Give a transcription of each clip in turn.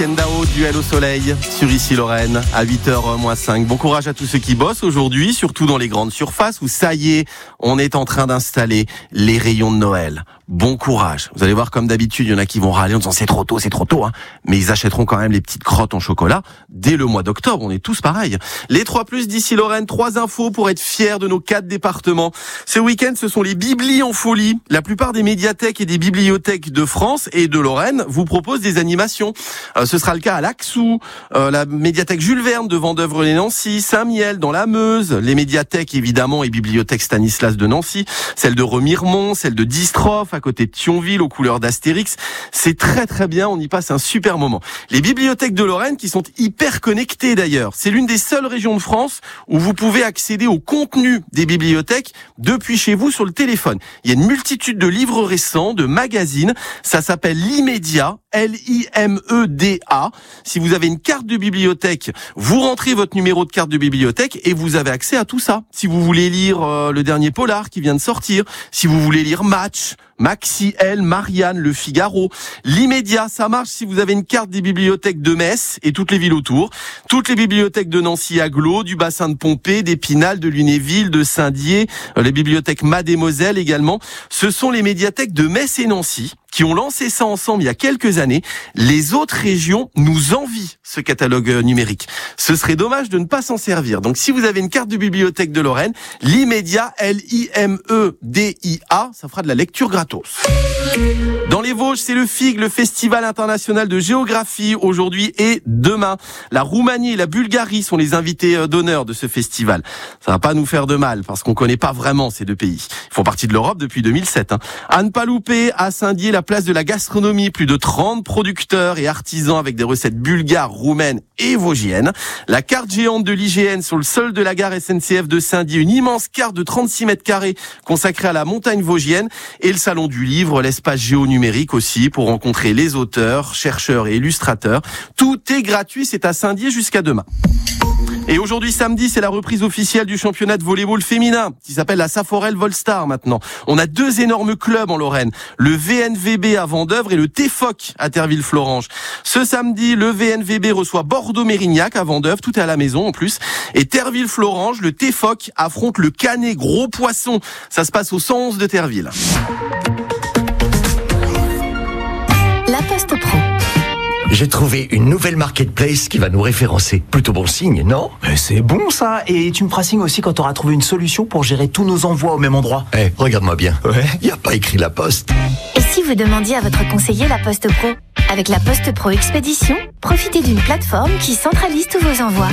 Étienne Dao, duel au soleil sur Ici Lorraine à 8h-5. Bon courage à tous ceux qui bossent aujourd'hui, surtout dans les grandes surfaces où ça y est, on est en train d'installer les rayons de Noël. Bon courage. Vous allez voir, comme d'habitude, il y en a qui vont râler en disant c'est trop tôt, hein. Mais ils achèteront quand même les petites crottes en chocolat dès le mois d'octobre. On est tous pareils. Les 3+ d'Ici Lorraine, 3 infos pour être fiers de nos 4 départements. Ce week-end, ce sont les Bibli en folie. La plupart des médiathèques et des bibliothèques de France et de Lorraine vous proposent des animations. Ce sera le cas à Laxou, la médiathèque Jules Verne de Vendœuvre-les-Nancy, Saint-Miel dans la Meuse, les médiathèques évidemment et bibliothèques Stanislas de Nancy, celle de Remiremont, celle de Distrophe à côté de Thionville aux couleurs d'Astérix. C'est très très bien, on y passe un super moment. Les bibliothèques de Lorraine qui sont hyper connectées d'ailleurs. C'est l'une des seules régions de France où vous pouvez accéder au contenu des bibliothèques depuis chez vous sur le téléphone. Il y a une multitude de livres récents, de magazines. Ça s'appelle l'Immédia, L-I-M-E-D-A. Si vous avez une carte de bibliothèque, vous rentrez votre numéro de carte de bibliothèque et vous avez accès à tout ça. Si vous voulez lire le dernier polar qui vient de sortir, si vous voulez lire Match, Maxi L, Marianne, Le Figaro. L'Immédia, ça marche si vous avez une carte des bibliothèques de Metz et toutes les villes autour. Toutes les bibliothèques de Nancy Agglo, du bassin de Pompée, d'Épinal, de Lunéville, de Saint-Dié, les bibliothèques Mademoiselle également. Ce sont les médiathèques de Metz et Nancy qui ont lancé ça ensemble il y a quelques années. Les autres régions nous envient ce catalogue numérique. Ce serait dommage de ne pas s'en servir. Donc si vous avez une carte de bibliothèque de Lorraine, l'Immédia, L-I-M-E-D-I-A, ça fera de la lecture gratos. Dans les Vosges, c'est le FIG, le Festival international de géographie, aujourd'hui et demain. La Roumanie et la Bulgarie sont les invités d'honneur de ce festival. Ça va pas nous faire de mal, parce qu'on connaît pas vraiment ces deux pays. Ils font partie de l'Europe depuis 2007. À ne pas louper, à Saint-Dié, la place de la gastronomie, plus de 30 producteurs et artisans avec des recettes bulgares, roumaines et vosgiennes. La carte géante de l'IGN sur le sol de la gare SNCF de Saint-Dié, une immense carte de 36 mètres carrés consacrée à la montagne vosgienne, et le salon du livre, l'espace géonumérique aussi, pour rencontrer les auteurs, chercheurs et illustrateurs. Tout est gratuit, c'est à Saint-Dié jusqu'à demain. Et aujourd'hui, samedi, c'est la reprise officielle du championnat de volley-ball féminin, qui s'appelle la Saforel Volstar maintenant. On a 2 énormes clubs en Lorraine, le VNVB à Vendœuvre et le TFOC à Terville-Florange. Ce samedi, le VNVB reçoit Bordeaux-Mérignac à Vendœuvre, tout est à la maison en plus. Et Terville-Florange, le TFOC affronte le Canet Gros Poisson. Ça se passe au 111 de Terville. La Poste Pro. J'ai trouvé une nouvelle marketplace qui va nous référencer. Plutôt bon signe, non ? C'est bon ça. Et tu me feras signe aussi quand tu auras trouvé une solution pour gérer tous nos envois au même endroit. Regarde-moi bien. Ouais. Y a pas écrit La Poste. Et si vous demandiez à votre conseiller La Poste Pro ? Avec La Poste Pro Expédition, profitez d'une plateforme qui centralise tous vos envois.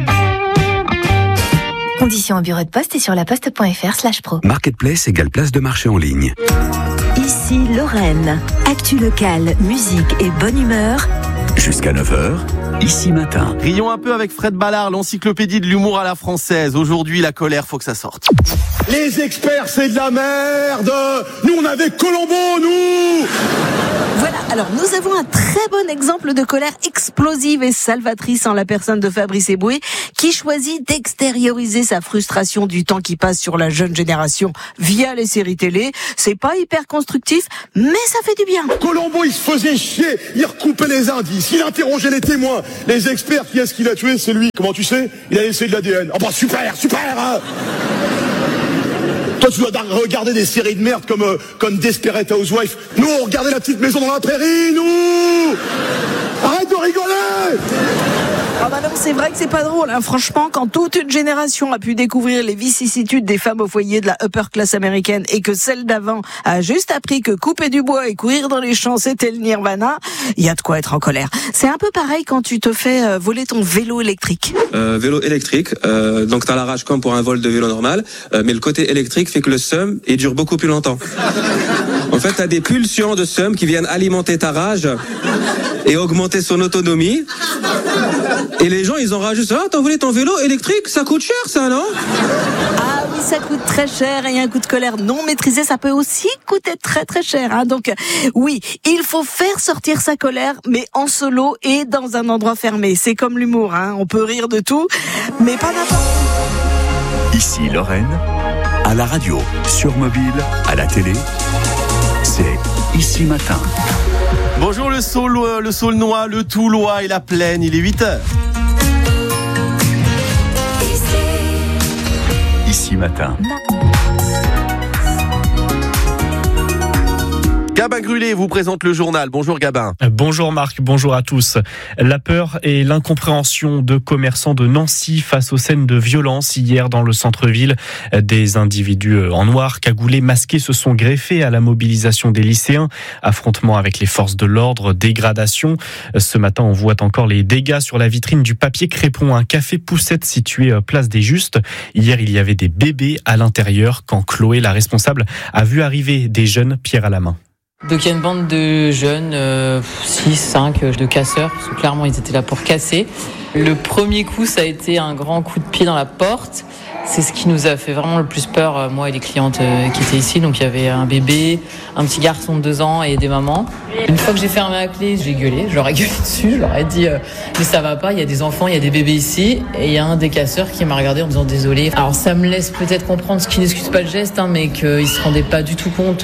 Conditions au bureau de poste et sur laposte.fr/pro. Marketplace égale place de marché en ligne. Ici Lorraine. Actu locale, musique et bonne humeur. Jusqu'à 9h, Ici Matin. Rions un peu avec Fred Ballard, l'encyclopédie de l'humour à la française. Aujourd'hui, la colère, faut que ça sorte. Les experts, c'est de la merde. Nous, on avait Colombo, nous. Voilà, alors nous avons un très bon exemple de colère explosive et salvatrice en la personne de Fabrice Eboué, qui choisit d'extérioriser sa frustration du temps qui passe sur la jeune génération via les séries télé. C'est pas hyper constructif, mais ça fait du bien. Colombo, il se faisait chier, il recoupait les indices, il interrogeait les témoins. Les experts, qui est-ce qu'il a tué? C'est lui. Comment tu sais? Il a laissé de l'ADN. Ah bah super hein. Toi, tu dois regarder des séries de merde comme Desperate Housewives. Nous, on regardait La Petite Maison dans la Prairie, nous. Arrête de rigoler. Ah bah non, c'est vrai que c'est pas drôle, hein. Franchement, quand toute une génération a pu découvrir les vicissitudes des femmes au foyer de la upper class américaine et que celle d'avant a juste appris que couper du bois et courir dans les champs c'était le nirvana, il y a de quoi être en colère. C'est un peu pareil quand tu te fais voler ton vélo électrique. Vélo électrique, donc t'as la rage comme pour un vol de vélo normal, mais le côté électrique fait que le seum il dure beaucoup plus longtemps. En fait, t'as des pulsions de seum qui viennent alimenter ta rage et augmenter son autonomie. Et les gens, ils ont rajouté, t'as volé ton vélo électrique, ça coûte cher ça, non? Ah oui, ça coûte très cher et un coup de colère non maîtrisé, ça peut aussi coûter très très cher, hein. Donc oui, il faut faire sortir sa colère, mais en solo et dans un endroit fermé. C'est comme l'humour, hein. On peut rire de tout, mais pas n'importe où. Ici Lorraine, à la radio, sur mobile, à la télé, c'est Ici Matin. Bonjour le Saulnois, le Toulois et la Plaine, il est 8h. Ici Matin. Gabin Grulé vous présente le journal. Bonjour Gabin. Bonjour Marc, bonjour à tous. La peur et l'incompréhension de commerçants de Nancy face aux scènes de violence hier dans le centre-ville. Des individus en noir, cagoulés, masqués se sont greffés à la mobilisation des lycéens. Affrontements avec les forces de l'ordre, dégradation. Ce matin, on voit encore les dégâts sur la vitrine du papier Crépon, un café Poussette situé place des Justes. Hier, il y avait des bébés à l'intérieur quand Chloé, la responsable, a vu arriver des jeunes pierres à la main. Donc il y a une bande de jeunes, 6, 5, de casseurs, parce que clairement ils étaient là pour casser. Le premier coup, ça a été un grand coup de pied dans la porte. C'est ce qui nous a fait vraiment le plus peur, moi et les clientes qui étaient ici. Donc il y avait un bébé, un petit garçon de 2 ans et des mamans. Une fois que j'ai fermé la clé, j'ai gueulé. Je leur ai gueulé dessus, je leur ai dit mais ça va pas, il y a des enfants, il y a des bébés ici. Et il y a un des casseurs qui m'a regardé en disant désolé. Alors ça me laisse peut-être comprendre ce qui n'excuse pas le geste, mais qu'il se rendait pas du tout compte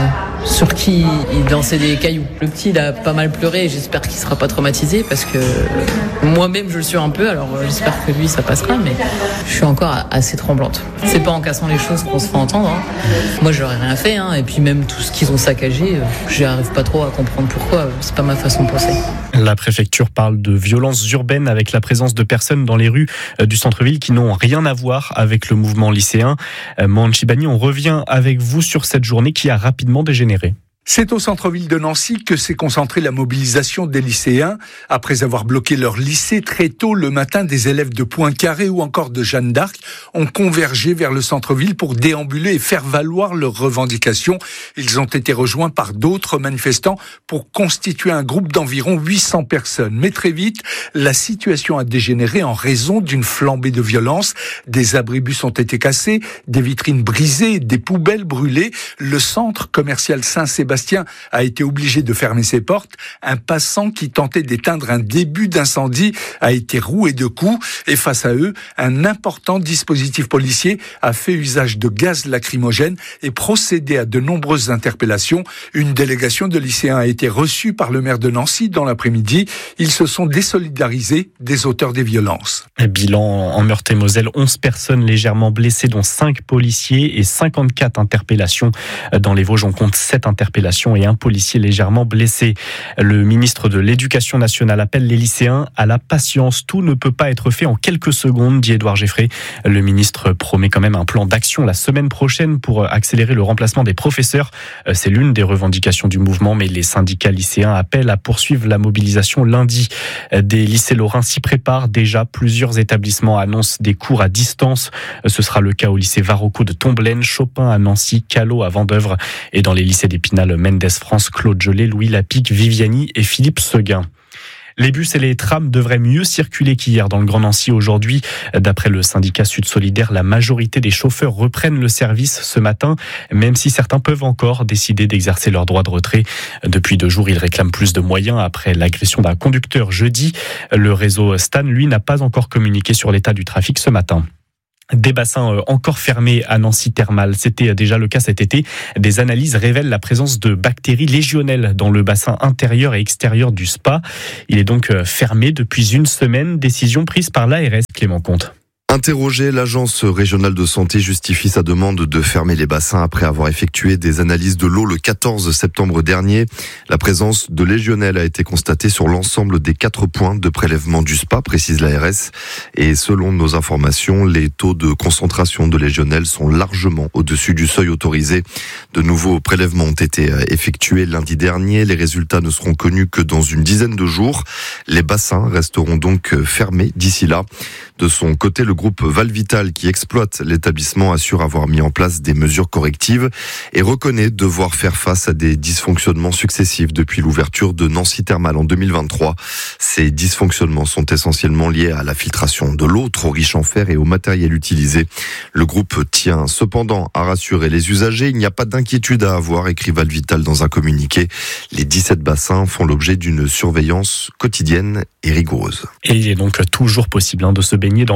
sur qui il dansait des cailloux. Le petit, il a pas mal pleuré et j'espère qu'il sera pas traumatisé parce que moi-même je le suis un peu, alors j'espère que lui ça passera, mais je suis encore assez tremblante. C'est pas en cassant les choses qu'on se fait entendre. Moi je leur ai rien fait, et puis même tout ce qu'ils ont saccagé, j'arrive pas trop à comprendre pourquoi, c'est pas ma façon de penser. La préfecture parle de violences urbaines avec la présence de personnes dans les rues du centre-ville qui n'ont rien à voir avec le mouvement lycéen. Manchibani, on revient avec vous sur cette journée qui a rapidement dégénéré. C'est au centre-ville de Nancy que s'est concentrée la mobilisation des lycéens. Après avoir bloqué leur lycée très tôt le matin, des élèves de Poincaré ou encore de Jeanne d'Arc ont convergé vers le centre-ville pour déambuler et faire valoir leurs revendications. Ils ont été rejoints par d'autres manifestants pour constituer un groupe d'environ 800 personnes. Mais très vite, la situation a dégénéré en raison d'une flambée de violence. Des abribus ont été cassés, des vitrines brisées, des poubelles brûlées. Le centre commercial Saint-Sébastien a été obligé de fermer ses portes. Un passant qui tentait d'éteindre un début d'incendie a été roué de coups et face à eux, un important dispositif policier a fait usage de gaz lacrymogène et procédé à de nombreuses interpellations. Une délégation de lycéens a été reçue par le maire de Nancy dans l'après-midi. Ils se sont désolidarisés des auteurs des violences. Bilan en Meurthe-et-Moselle, 11 personnes légèrement blessées, dont 5 policiers et 54 interpellations. Dans les Vosges, on compte 7 interpellations et un policier légèrement blessé. Le ministre de l'Éducation nationale appelle les lycéens à la patience. Tout ne peut pas être fait en quelques secondes, dit Édouard Geffray. Le ministre promet quand même un plan d'action la semaine prochaine pour accélérer le remplacement des professeurs. C'est l'une des revendications du mouvement, mais les syndicats lycéens appellent à poursuivre la mobilisation lundi. Des lycées lorrains s'y préparent déjà. Plusieurs établissements annoncent des cours à distance. Ce sera le cas au lycée Varocco de Tomblaine, Chopin à Nancy, Callot à Vendeuvre et dans les lycées d'Épinal, Mendes France, Claude Gelé, Louis Lapique, Viviani et Philippe Seguin. Les bus et les trams devraient mieux circuler qu'hier dans le Grand Nancy aujourd'hui. D'après le syndicat Sud Solidaire, la majorité des chauffeurs reprennent le service ce matin, même si certains peuvent encore décider d'exercer leur droit de retrait. Depuis 2 jours, ils réclament plus de moyens après l'agression d'un conducteur jeudi. Le réseau Stan, lui, n'a pas encore communiqué sur l'état du trafic ce matin. Des bassins encore fermés à Nancy thermale. C'était déjà le cas cet été. Des analyses révèlent la présence de bactéries légionnelles dans le bassin intérieur et extérieur du spa. Il est donc fermé depuis une semaine. Décision prise par l'ARS, Clément Comte. Interrogé, l'agence régionale de santé justifie sa demande de fermer les bassins après avoir effectué des analyses de l'eau le 14 septembre dernier. La présence de légionnelles a été constatée sur l'ensemble des 4 points de prélèvement du spa, précise l'ARS. Et selon nos informations, les taux de concentration de légionnelles sont largement au-dessus du seuil autorisé. De nouveaux prélèvements ont été effectués lundi dernier. Les résultats ne seront connus que dans une dizaine de jours. Les bassins resteront donc fermés d'ici là. De son côté, le groupe Valvital qui exploite l'établissement assure avoir mis en place des mesures correctives et reconnaît devoir faire face à des dysfonctionnements successifs depuis l'ouverture de Nancy Thermale en 2023. Ces dysfonctionnements sont essentiellement liés à la filtration de l'eau, trop riche en fer, et au matériel utilisé. Le groupe tient cependant à rassurer les usagers. Il n'y a pas d'inquiétude à avoir, écrit Valvital dans un communiqué. Les 17 bassins font l'objet d'une surveillance quotidienne et rigoureuse. Et il est donc toujours possible de se baigner dans les autres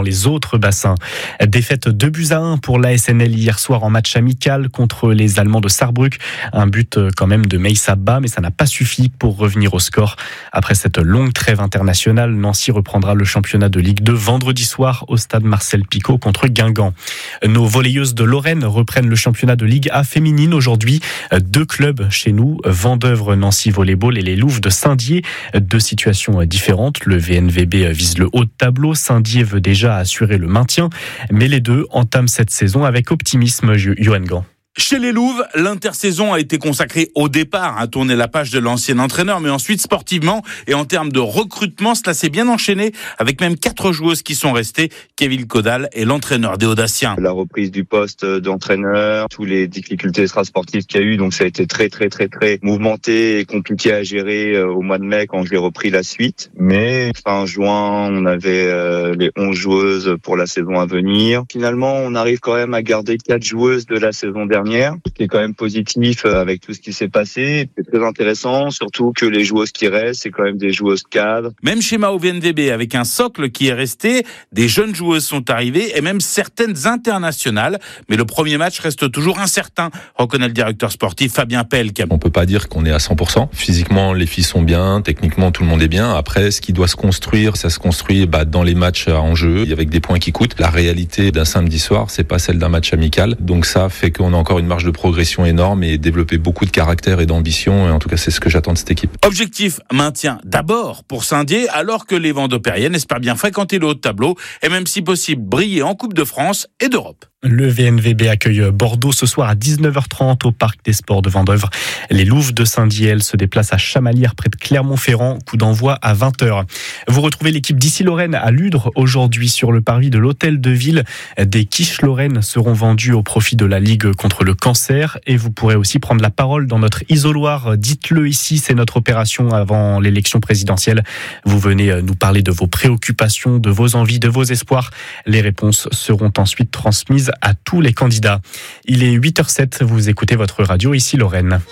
Contrebassin. Défaite 2-1 pour l'ASNL hier soir en match amical contre les Allemands de Saarbrück. Un but quand même de Meissa Ba, mais ça n'a pas suffi pour revenir au score. Après cette longue trêve internationale, Nancy reprendra le championnat de Ligue 2 vendredi soir au stade Marcel Picot contre Guingamp. Nos volleyeuses de Lorraine reprennent le championnat de Ligue A féminine aujourd'hui. 2 clubs chez nous, Vendeuvre Nancy Volleyball et les Louves de Saint-Dié. 2 situations différentes. Le VNVB vise le haut de tableau. Saint-Dié veut déjà assurer le maintien. Mais les deux entament cette saison avec optimisme, Johan Gant. Chez les Louves, l'intersaison a été consacrée au départ à tourner la page de l'ancien entraîneur, mais ensuite sportivement et en termes de recrutement, cela s'est bien enchaîné avec même 4 joueuses qui sont restées. Kevin Caudal est l'entraîneur des Audaciens. La reprise du poste d'entraîneur, toutes les difficultés extrasportives qu'il y a eu, donc ça a été très mouvementé et compliqué à gérer au mois de mai quand j'ai repris la suite. Mais fin juin, on avait les 11 joueuses pour la saison à venir. Finalement, on arrive quand même à garder 4 joueuses de la saison dernière, ce qui est quand même positif avec tout ce qui s'est passé. C'est très intéressant, surtout que les joueuses qui restent, c'est quand même des joueuses cadres. Même schéma au VNVB, avec un socle qui est resté, des jeunes joueuses sont arrivées et même certaines internationales. Mais le premier match reste toujours incertain, reconnaît le directeur sportif Fabien Pelk. On peut pas dire qu'on est à 100%. Physiquement, les filles sont bien, techniquement, tout le monde est bien. Après, ce qui doit se construire, ça se construit dans les matchs en jeu, avec des points qui coûtent. La réalité d'un samedi soir, c'est pas celle d'un match amical. Donc ça fait qu'on a encore une marge de progression énorme et développer beaucoup de caractère et d'ambition. Et en tout cas, c'est ce que j'attends de cette équipe. Objectif maintien d'abord pour Saint-Dié, alors que les Vendopériennes espèrent bien fréquenter le haut de tableau et même si possible briller en Coupe de France et d'Europe. Le VNVB accueille Bordeaux ce soir à 19h30 au Parc des Sports de Vendeuvre. Les Louves de Saint-Dié se déplacent à Chamalières près de Clermont-Ferrand. Coup d'envoi à 20h. Vous retrouvez l'équipe d'Issy-Lorraine à Ludre aujourd'hui sur le parvis de l'Hôtel de Ville. Des quiches lorraines seront vendues au profit de la Ligue contre le cancer et vous pourrez aussi prendre la parole dans notre isoloir. Dites-le ici, c'est notre opération avant l'élection présidentielle. Vous venez nous parler de vos préoccupations, de vos envies, de vos espoirs. Les réponses seront ensuite transmises à tous les candidats. Il est 8h07, vous écoutez votre radio Ici Lorraine.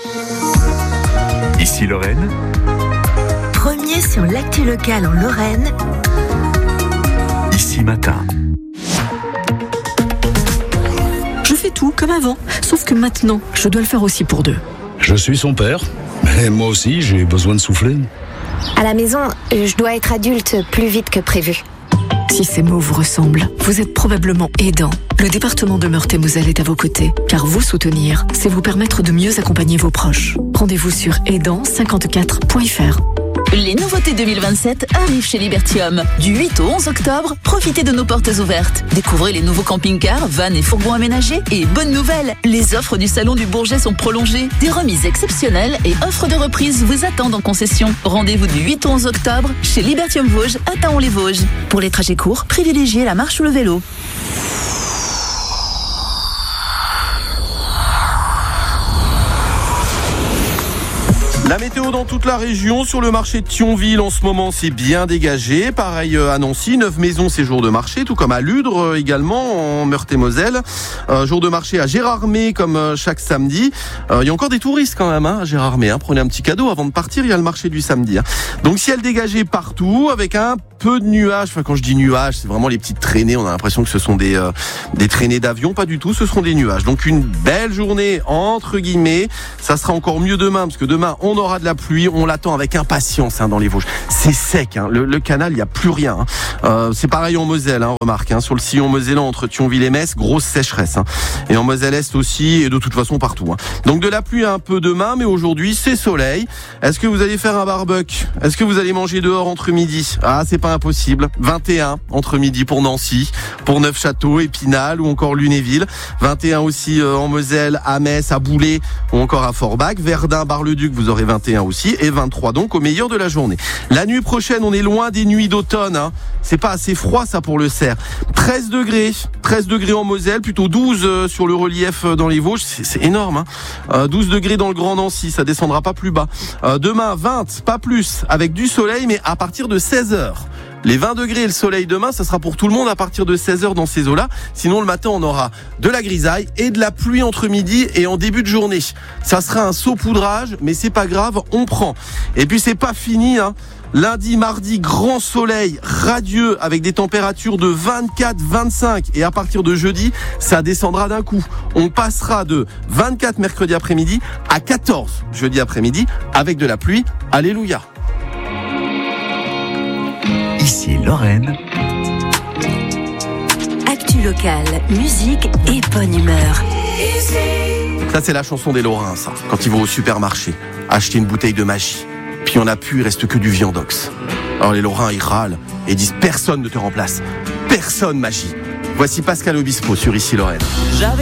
Ici Lorraine. Premier sur l'actu locale en Lorraine. Ici Matin. Je fais tout comme avant, sauf que maintenant, je dois le faire aussi pour 2. Je suis son père, mais moi aussi j'ai besoin de souffler. À la maison, je dois être adulte plus vite que prévu. Si ces mots vous ressemblent, vous êtes probablement aidant. Le département de Meurthe-et-Moselle est à vos côtés, car vous soutenir, c'est vous permettre de mieux accompagner vos proches. Rendez-vous sur aidant54.fr. Les nouveautés 2027 arrivent chez Libertium. Du 8 au 11 octobre, profitez de nos portes ouvertes. Découvrez les nouveaux camping-cars, vannes et fourgons aménagés. Et bonne nouvelle, les offres du Salon du Bourget sont prolongées. Des remises exceptionnelles et offres de reprise vous attendent en concession. Rendez-vous du 8 au 11 octobre chez Libertium Vosges à Taon-les-Vosges. Pour les trajets courts, privilégiez la marche ou le vélo. La météo dans toute la région, sur le marché de Thionville en ce moment c'est bien dégagé, pareil à Nancy, 9 maisons c'est jour de marché, tout comme à Ludre également en Meurthe-et-Moselle, jour de marché à Gérardmer comme chaque samedi. Il y a encore des touristes quand même à Gérardmer, prenez un petit cadeau avant de partir, il y a le marché du samedi. Donc ciel dégagé partout avec un peu de nuages, enfin quand je dis nuages c'est vraiment les petites traînées, on a l'impression que ce sont des traînées d'avion, pas du tout, ce seront des nuages. Donc une belle journée entre guillemets, ça sera encore mieux demain parce que demain on aura de la pluie, on l'attend avec impatience dans les Vosges. C'est sec, le canal, il n'y a plus rien. C'est pareil en Moselle, remarque, sur le sillon mosellan entre Thionville et Metz, grosse sécheresse. Et en Moselle-Est aussi, et de toute façon partout. Donc de la pluie un peu demain, mais aujourd'hui c'est soleil. Est-ce que vous allez faire un barbecue? Est-ce que vous allez manger dehors entre midi? Ah, c'est pas impossible. 21 entre midi pour Nancy, pour Neufchâteau, Épinal ou encore Lunéville. 21 aussi en Moselle, à Metz, à Boulay ou encore à Forbach. Verdun, Bar-le-Duc, vous aurez 21 aussi et 23 donc au meilleur de la journée. La nuit prochaine, on est loin des nuits d'automne. C'est pas assez froid ça pour le Cerf. 13 degrés en Moselle, plutôt 12 sur le relief dans les Vosges, c'est énorme. 12 degrés dans le Grand Nancy, ça descendra pas plus bas. Demain 20, pas plus, avec du soleil mais à partir de 16h. Les 20 degrés et le soleil demain, ça sera pour tout le monde à partir de 16h dans ces eaux-là. Sinon, le matin, on aura de la grisaille et de la pluie entre midi et en début de journée. Ça sera un saupoudrage, mais c'est pas grave, on prend. Et puis, c'est pas fini, hein. Lundi, mardi, grand soleil, radieux, avec des températures de 24, 25. Et à partir de jeudi, ça descendra d'un coup. On passera de 24 mercredi après-midi à 14 jeudi après-midi, avec de la pluie. Alléluia. Ici Lorraine. Actu locale, musique et bonne humeur. Ça, c'est la chanson des Lorrains, ça. Quand ils vont au supermarché, acheter une bouteille de magie. Puis il n'y en a plus, il reste que du viandox. Alors les Lorrains, ils râlent et disent personne ne te remplace. Personne magie. Voici Pascal Obispo sur Ici Lorraine.